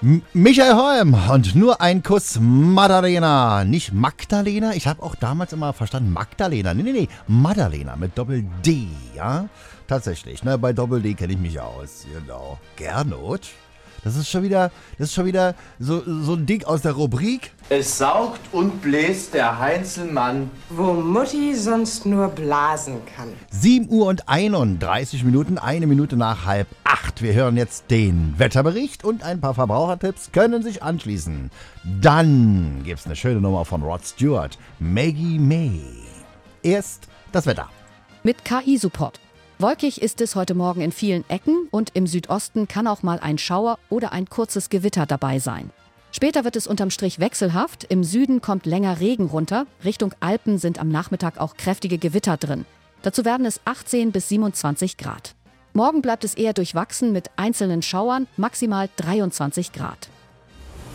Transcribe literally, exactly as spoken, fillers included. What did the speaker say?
M- Michael Holm und nur ein Kuss Madalena. Nicht Magdalena? Ich habe auch damals immer verstanden Magdalena. Nee, nee, nee. Madalena mit Doppel-D, ja? Tatsächlich, ne? Bei Doppel-D kenne ich mich aus. Genau. Gernot? Das ist schon wieder, das ist schon wieder so, so ein Ding aus der Rubrik. Es saugt und bläst der Heinzelmann, wo Mutti sonst nur blasen kann. sieben Uhr und einunddreißig Minuten, eine Minute nach halb acht. Wir hören jetzt den Wetterbericht und ein paar Verbrauchertipps können sich anschließen. Dann gibt's eine schöne Nummer von Rod Stewart, Maggie May. Erst das Wetter. Mit K I-Support. Wolkig ist es heute Morgen in vielen Ecken und im Südosten kann auch mal ein Schauer oder ein kurzes Gewitter dabei sein. Später wird es unterm Strich wechselhaft. Im Süden kommt länger Regen runter. Richtung Alpen sind am Nachmittag auch kräftige Gewitter drin. Dazu werden es achtzehn bis siebenundzwanzig Grad. Morgen bleibt es eher durchwachsen mit einzelnen Schauern, maximal dreiundzwanzig Grad.